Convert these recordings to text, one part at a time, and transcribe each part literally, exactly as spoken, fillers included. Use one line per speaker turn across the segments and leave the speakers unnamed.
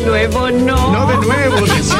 nuevo no.
No de nuevo.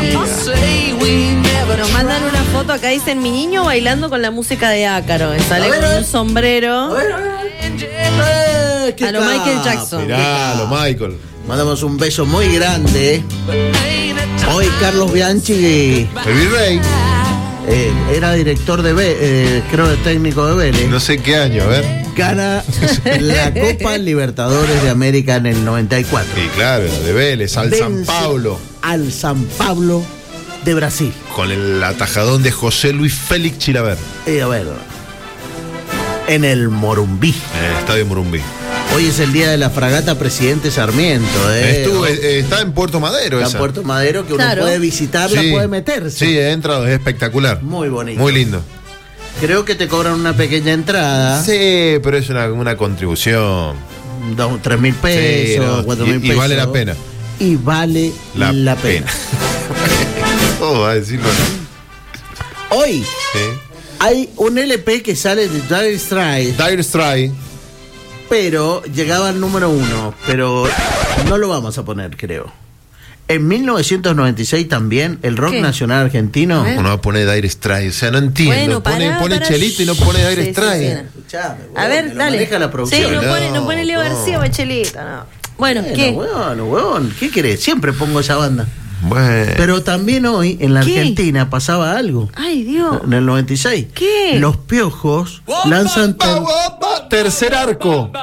Nos mandan una foto, acá dicen mi niño bailando con la música de Ácaro. Sale con un sombrero.
A ver, a ver. Eh, ¿qué
A lo
tal?
Michael Jackson.
Mirá, lo Michael.
Mandamos un beso muy grande. Hoy Carlos Bianchi
El virrey.
eh, era director de Vélez, eh, creo que técnico de Vélez.
No sé qué año, a ver.
Gana la Copa Libertadores de América en el noventa y cuatro.
Sí, claro, de Vélez, al San
Vence
Pablo.
Al San Pablo de Brasil.
Con el atajadón de José Luis Félix Chilaver.
Eh, a ver. En el Morumbí.
En el Estadio Morumbí.
Hoy es el día de la fragata Presidente Sarmiento. Eh.
Estuve, eh, está en Puerto Madero
Está
esa.
en Puerto Madero, que uno
Claro.
puede visitarla,
Sí.
puede meterse.
Sí, he entrado, es espectacular.
Muy bonito.
Muy lindo.
Creo que te cobran una pequeña entrada.
Sí, pero es una, una contribución.
Dos, tres mil pesos,
Sí, no,
cuatro
y-
mil
y
pesos.
vale la pena.
Y vale la,
La,
pena.
pena. Todo va a decirlo así.
Hoy
Sí.
hay un L P que sale de Dire Straits,
Dire Straits.
pero llegaba al número uno. Pero no lo vamos a poner, creo. En mil novecientos noventa y seis también, el rock
¿Qué?
nacional argentino.
A ver.
Uno va a poner Dire Straits. O sea, no entiendo.
Bueno,
pone
pará,
pone
pará.
Chelito y no pone Dire
Sí, sí,
Straits.
sí.
Escuchame,
A
huevón,
ver,
me lo
dale.
maneja la
Sí,
producción.
no,
No,
pone, no pone Leo
no.
García o Chelito, no. Bueno,
Bueno,
¿qué?
huevón, huevón, ¿qué querés? Siempre pongo esa banda.
Bueno.
Pero también hoy en la
¿Qué?
Argentina pasaba algo.
Ay, Dios.
En el noventa y seis.
¿Qué?
Los Piojos lanzan ter-
Tercer arco.